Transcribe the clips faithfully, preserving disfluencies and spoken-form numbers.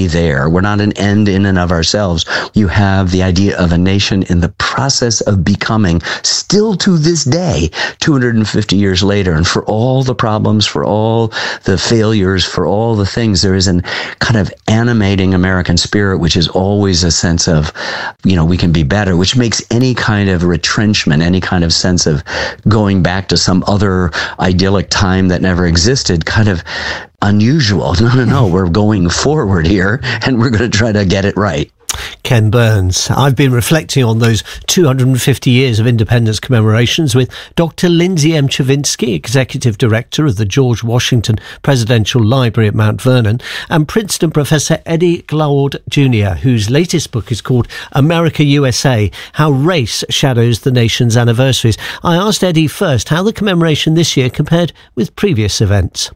there. We're not an end in and of ourselves. You have the idea of a nation in the process of becoming, still to this day, two hundred fifty years later. And for all the problems, for all the failures, for all the things, there is an kind of animating American spirit, which is always a sense of, you know, we can be better, which makes any kind of retrenchment, any kind of sense of going back to some other idyllic time that never existed, kind of unusual. No, no, no, we're going forward here, and we're going to try to get it right. Ken Burns. I've been reflecting on those two hundred fifty years of independence commemorations with Doctor Lindsay M. Chervinsky, Executive Director of the George Washington Presidential Library at Mount Vernon, and Princeton Professor Eddie Glaude Junior, whose latest book is called America U S A, How Race Shadows the Nation's Anniversaries. I asked Eddie first how the commemoration this year compared with previous events.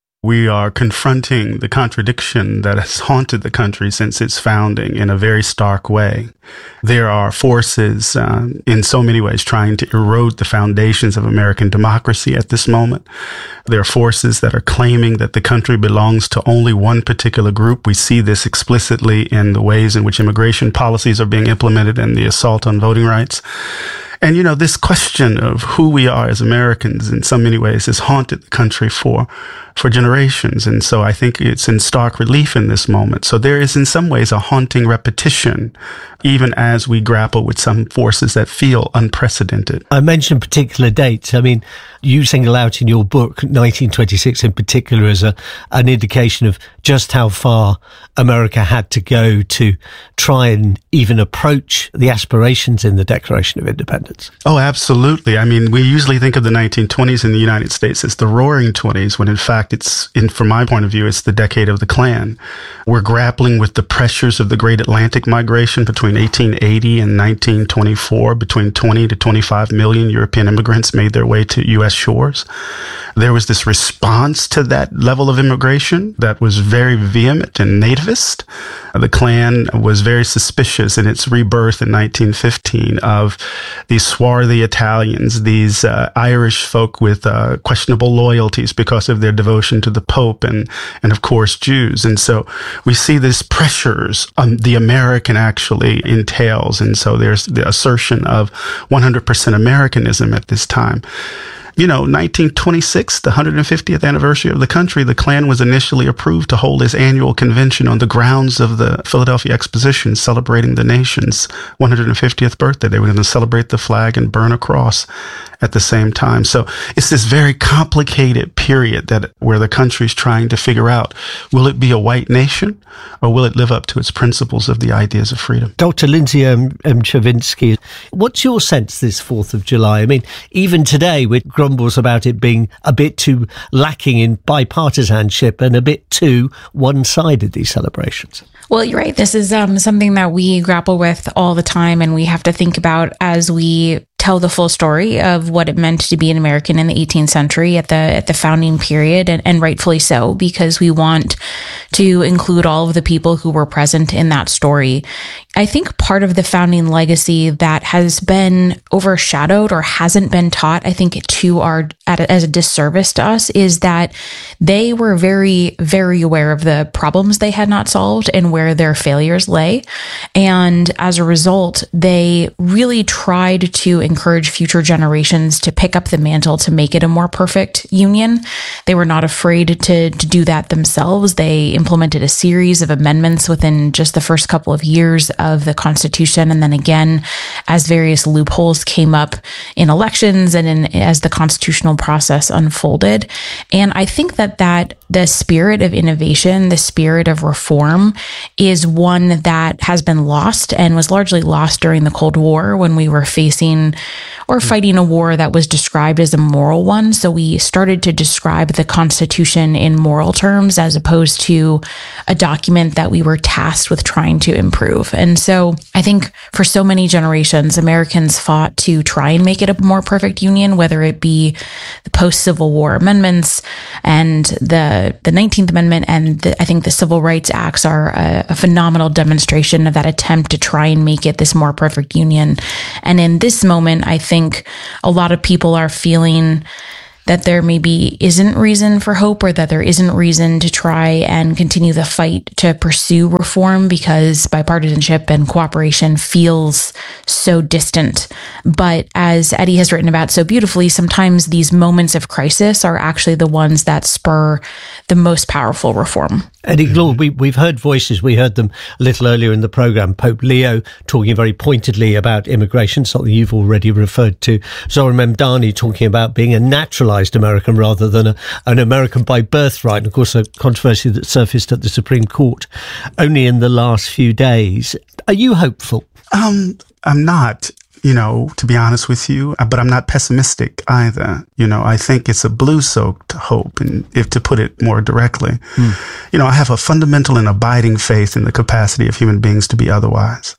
We are confronting the contradiction that has haunted the country since its founding in a very stark way. There are forces uh, in so many ways trying to erode the foundations of American democracy at this moment. There are forces that are claiming that the country belongs to only one particular group. We see this explicitly in the ways in which immigration policies are being implemented and the assault on voting rights. And, you know, this question of who we are as Americans in so many ways has haunted the country for for generations. And so I think it's in stark relief in this moment. So there is in some ways a haunting repetition, even as we grapple with some forces that feel unprecedented. I mentioned particular dates. I mean, you single out in your book nineteen twenty-six in particular as a an indication of just how far America had to go to try and even approach the aspirations in the Declaration of Independence. Oh, absolutely. I mean, we usually think of the nineteen twenties in the United States as the Roaring Twenties, when in fact it's, in, from my point of view, it's the decade of the Klan. We're grappling with the pressures of the Great Atlantic Migration between eighteen eighty and nineteen twenty-four. Between twenty to twenty-five million European immigrants made their way to U S shores. There was this response to that level of immigration that was very vehement and nativist. The Klan was very suspicious in its rebirth in nineteen fifteen of these swarthy Italians, these uh, Irish folk with uh, questionable loyalties because of their devotion to the Pope, and, and of course, Jews. And so we see these pressures um, the American actually entails. And so there's the assertion of one hundred percent Americanism at this time. You know, nineteen twenty-six, the one hundred fiftieth anniversary of the country, the Klan was initially approved to hold its annual convention on the grounds of the Philadelphia Exposition, celebrating the nation's one hundred fiftieth birthday. They were going to celebrate the flag and burn a cross at the same time. So it's this very complicated period that where the country's trying to figure out, will it be a white nation or will it live up to its principles of the ideas of freedom? Doctor Lindsay M. M. Chervinsky, what's your sense this fourth of July? I mean, even today with grumbles about it being a bit too lacking in bipartisanship and a bit too one-sided, these celebrations. Well, you're right. This is um, something that we grapple with all the time, and we have to think about as we tell the full story of what it meant to be an American in the eighteenth century at the at the founding period, and, and rightfully so, because we want to include all of the people who were present in that story. I think part of the founding legacy that has been overshadowed or hasn't been taught, I think, to our at a, as a disservice to us, is that they were very, very aware of the problems they had not solved and where their failures lay. And as a result, they really tried to encourage future generations to pick up the mantle to make it a more perfect union. They were not afraid to, to do that themselves. They implemented a series of amendments within just the first couple of years of the Constitution. And then again, as various loopholes came up in elections and in, as the constitutional process unfolded. And I think that that the spirit of innovation, the spirit of reform, is one that has been lost and was largely lost during the Cold War, when we were facing or fighting a war that was described as a moral one. So we started to describe the Constitution in moral terms as opposed to a document that we were tasked with trying to improve. And so I think for so many generations, Americans fought to try and make it a more perfect union, whether it be the post-Civil War amendments and the, the nineteenth Amendment, and the, I think the Civil Rights Acts are a, a phenomenal demonstration of that attempt to try and make it this more perfect union. And in this moment, I think a lot of people are feeling that there maybe isn't reason for hope, or that there isn't reason to try and continue the fight to pursue reform because bipartisanship and cooperation feels so distant. But as Eddie has written about so beautifully, sometimes these moments of crisis are actually the ones that spur the most powerful reform. Eddie Glaude, we, we've heard voices. We heard them a little earlier in the programme. Pope Leo talking very pointedly about immigration, something you've already referred to. Zohran Mamdani talking about being a naturalised American rather than a, an American by birthright. And of course, a controversy that surfaced at the Supreme Court only in the last few days. Are you hopeful? Um, I'm not. You know, to be honest with you, but I'm not pessimistic either. You know, I think it's a blue-soaked hope, and if to put it more directly, hmm. you know, I have a fundamental and abiding faith in the capacity of human beings to be otherwise.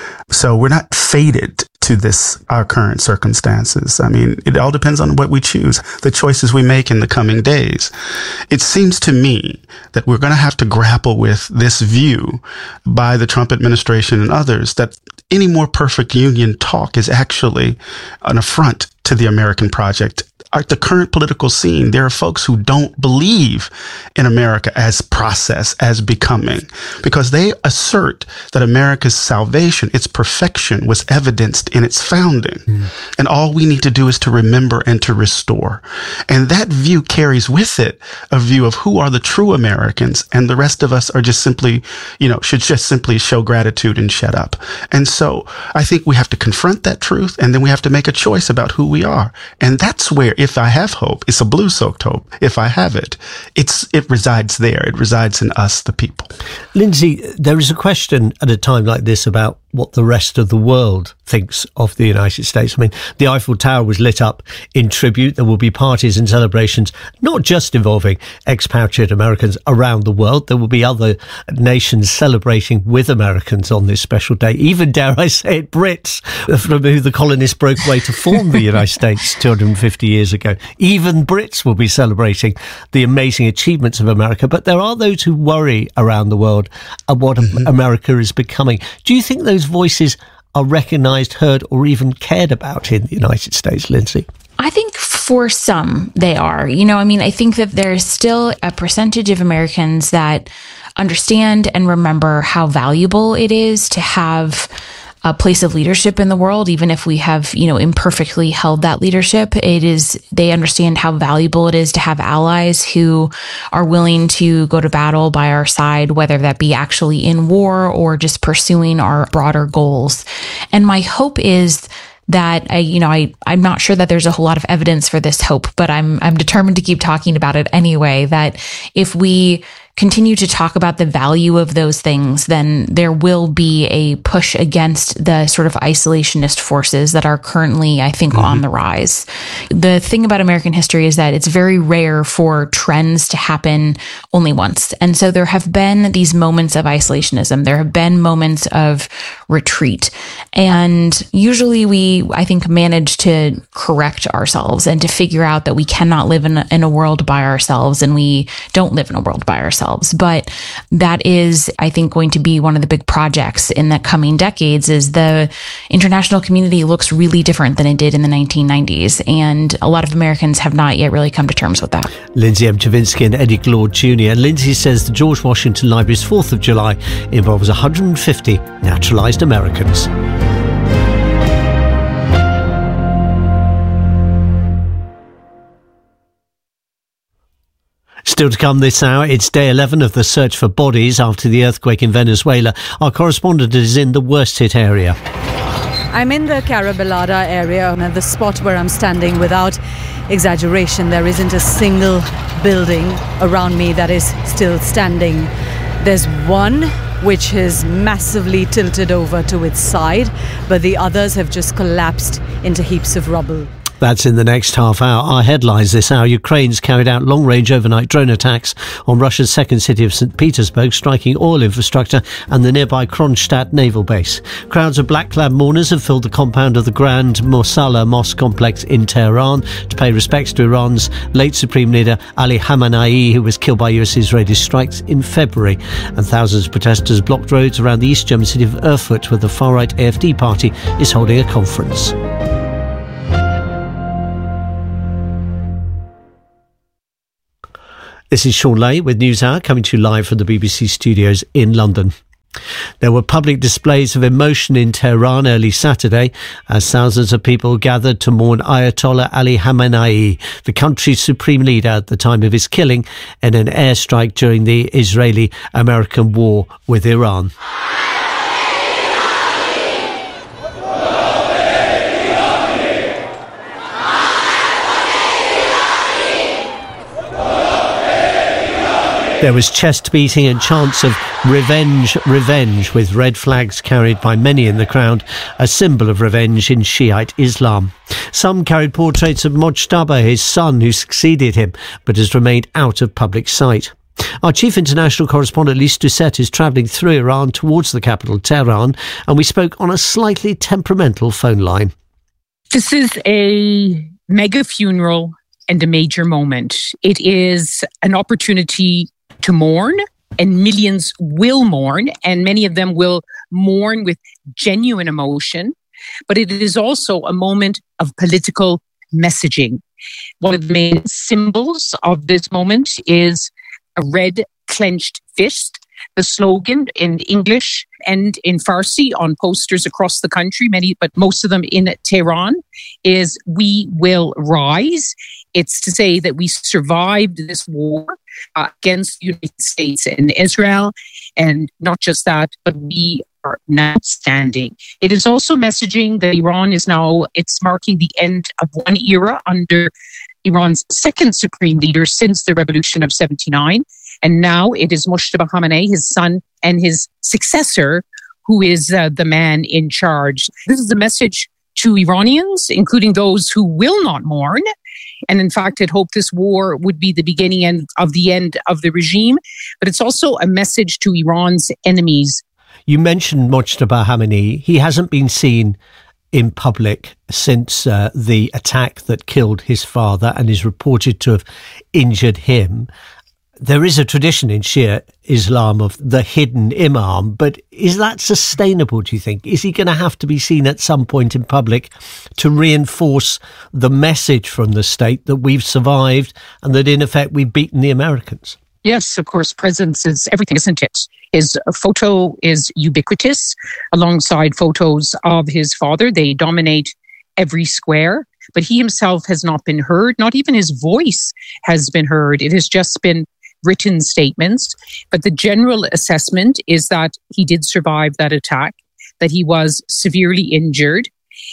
So we're not fated to this, our current circumstances. I mean, it all depends on what we choose, the choices we make in the coming days. It seems to me that we're going to have to grapple with this view by the Trump administration and others that any more perfect union talk is actually an affront to the American project. At the current political scene, there are folks who don't believe in America as process, as becoming, because they assert that America's salvation, its perfection, was evidenced in its founding. Mm. And all we need to do is to remember and to restore. And that view carries with it a view of who are the true Americans, and the rest of us are just simply, you know, should just simply show gratitude and shut up. And so I think we have to confront that truth, and then we have to make a choice about who we are. And that's where, if I have hope, it's a blue-soaked hope. If I have it, it's it resides there. It resides in us, the people. Lindsay, there is a question at a time like this about what the rest of the world thinks of the United States. I mean, the Eiffel Tower was lit up in tribute. There will be parties and celebrations, not just involving expatriate Americans around the world. There will be other nations celebrating with Americans on this special day. Even, dare I say it, Brits, from who the colonists broke away to form the United States two hundred fifty years ago. Even Brits will be celebrating the amazing achievements of America. But there are those who worry around the world at what mm-hmm. America is becoming. Do you think those voices are recognised, heard, or even cared about in the United States, Lindsay? I think for some they are. You know, I mean, I think that there's still a percentage of Americans that understand and remember how valuable it is to have a place of leadership in the world, even if we have, you know, imperfectly held that leadership. It is, they understand how valuable it is to have allies who are willing to go to battle by our side, whether that be actually in war or just pursuing our broader goals. And my hope is that I, you know, I, I'm not sure that there's a whole lot of evidence for this hope, but I'm, I'm determined to keep talking about it anyway, that if we continue to talk about the value of those things, then there will be a push against the sort of isolationist forces that are currently, I think, mm-hmm. on the rise. The thing about American history is that it's very rare for trends to happen only once. And so there have been these moments of isolationism. There have been moments of retreat. And usually we, I think, manage to correct ourselves and to figure out that we cannot live in a, in a world by ourselves, and we don't live in a world by ourselves. But that is, I think, going to be one of the big projects in the coming decades. Is the international community looks really different than it did in the nineteen nineties. And a lot of Americans have not yet really come to terms with that. Lindsay M. Chavinsky and Eddie Glaude Junior And Lindsay says the George Washington Library's fourth of July involves one hundred fifty naturalised Americans. Still to come this hour, it's day eleven of the search for bodies after the earthquake in Venezuela. Our correspondent is in the worst hit area. I'm in the Carabelada area, and at the spot where I'm standing, without exaggeration, there isn't a single building around me that is still standing. There's one which is massively tilted over to its side, but the others have just collapsed into heaps of rubble. That's in the next half hour. Our headlines this hour: Ukraine's carried out long-range overnight drone attacks on Russia's second city of Saint Petersburg, striking oil infrastructure and the nearby Kronstadt naval base. Crowds of black-clad mourners have filled the compound of the Grand Mosala Mosque complex in Tehran to pay respects to Iran's late Supreme Leader Ali Khamenei, who was killed by U S-Israeli strikes in February. And thousands of protesters blocked roads around the East German city of Erfurt, where the far-right A F D party is holding a conference. This is Sean Lay with NewsHour, coming to you live from the B B C studios in London. There were public displays of emotion in Tehran early Saturday as thousands of people gathered to mourn Ayatollah Ali Khamenei, the country's supreme leader at the time of his killing in an airstrike during the Israeli-American war with Iran. There was chest beating and chants of revenge, revenge, with red flags carried by many in the crowd, a symbol of revenge in Shiite Islam. Some carried portraits of Mojtaba, his son, who succeeded him, but has remained out of public sight. Our chief international correspondent, Lise Doucet, is travelling through Iran towards the capital, Tehran, and we spoke on a slightly temperamental phone line. This is a mega funeral and a major moment. It is an opportunity to mourn, and millions will mourn, and many of them will mourn with genuine emotion. But it is also a moment of political messaging. One of the main symbols of this moment is a red clenched fist. The slogan in English and in Farsi on posters across the country, many, but most of them in Tehran, is "We will rise." It's to say that we survived this war uh, against the United States and Israel. And not just that, but we are now standing. It is also messaging that Iran is now, it's marking the end of one era under Iran's second supreme leader since the revolution of seventy-nine. And now it is Mojtaba Khamenei, his son, and his successor, who is uh, the man in charge. This is a message to Iranians, including those who will not mourn, and in fact had hoped this war would be the beginning end of the end of the regime. But it's also a message to Iran's enemies. You mentioned Mojtaba Khamenei. He hasn't been seen in public since uh, the attack that killed his father and is reported to have injured him. There is a tradition in Shia Islam of the hidden imam, but is that sustainable, do you think? Is he going to have to be seen at some point in public to reinforce the message from the state that we've survived and that, in effect, we've beaten the Americans? Yes, of course, presence is everything, isn't it? His photo is ubiquitous alongside photos of his father. They dominate every square, but he himself has not been heard. Not even his voice has been heard. It has just been written statements. But the general assessment is that he did survive that attack, that he was severely injured.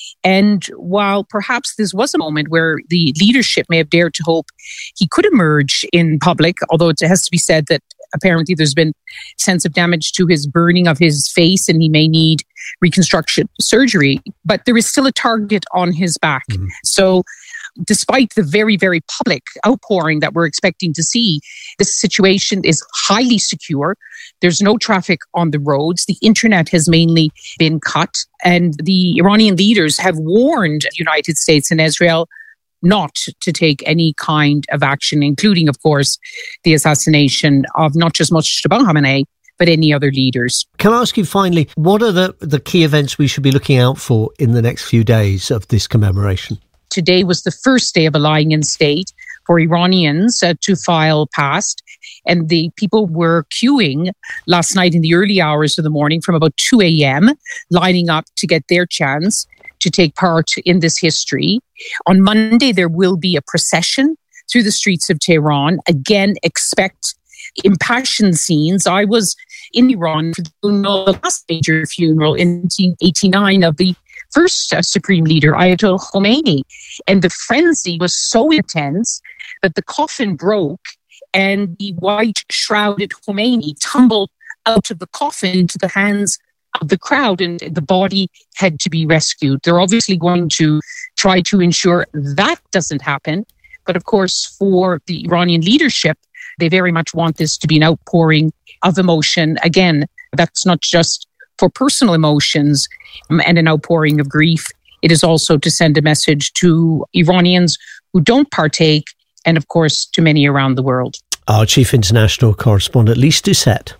And while perhaps this was a moment where the leadership may have dared to hope he could emerge in public, although it has to be said that apparently there's been a sense of damage to his burning of his face and he may need reconstruction surgery, but there is still a target on his back. Mm-hmm. So despite the very, very public outpouring that we're expecting to see, this situation is highly secure. There's no traffic on the roads. The internet has mainly been cut. And the Iranian leaders have warned the United States and Israel not to take any kind of action, including, of course, the assassination of not just Mojtaba Khamenei, but any other leaders. Can I ask you finally, what are the, the key events we should be looking out for in the next few days of this commemoration? Today was the first day of a lying in state for Iranians uh, to file past. And the people were queuing last night in the early hours of the morning from about two a.m., lining up to get their chance to take part in this history. On Monday, there will be a procession through the streets of Tehran. Again, expect impassioned scenes. I was in Iran for the last major funeral in nineteen eighty-nine of the first uh, supreme leader, Ayatollah Khomeini. And the frenzy was so intense that the coffin broke and the white shrouded Khomeini tumbled out of the coffin into the hands of the crowd, and the body had to be rescued. They're obviously going to try to ensure that doesn't happen. But of course, for the Iranian leadership, they very much want this to be an outpouring of emotion. Again, that's not just for personal emotions and an outpouring of grief. It is also to send a message to Iranians who don't partake, and of course to many around the world. Our chief international correspondent, Lise Doucet.